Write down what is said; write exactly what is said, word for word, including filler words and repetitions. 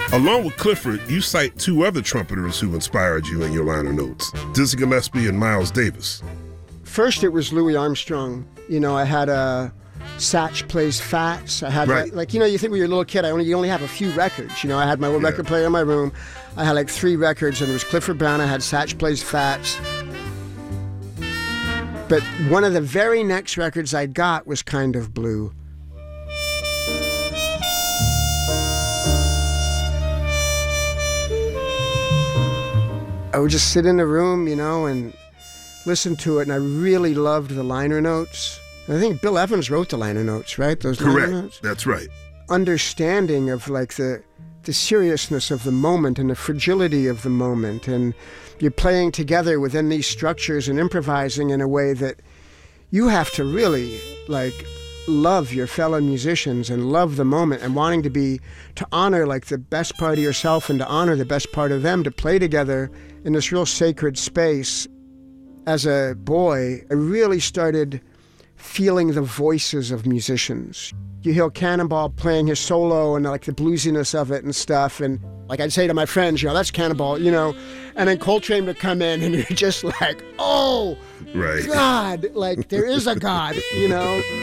Along with Clifford, you cite two other trumpeters who inspired you in your liner notes, Dizzy Gillespie and Miles Davis. First, it was Louis Armstrong. You know, I had a Satch Plays Fats. I had, Right. like, like, you know, you think when you're a little kid, I only you only have a few records. You know, I had my little Yeah. record player in my room. I had like three records, and it was Clifford Brown. I had Satch Plays Fats. But one of the very next records I got was Kind of Blue. I would just sit in the room, you know, and listen to it, and I really loved the liner notes. And I think Bill Evans wrote the liner notes, right? Those Correct. liner notes? That's right. Understanding of like the the seriousness of the moment and the fragility of the moment, and you're playing together within these structures and improvising in a way that you have to really like love your fellow musicians and love the moment and wanting to be to honor like the best part of yourself and to honor the best part of them, to play together in this real sacred space. As a boy, I really started feeling the voices of musicians. You hear Cannonball playing his solo and like the bluesiness of it and stuff, and like I'd say to my friends, you know, that's Cannonball, you know, and then Coltrane would come in and you're just like, oh, Right. God, like there is a God, you know.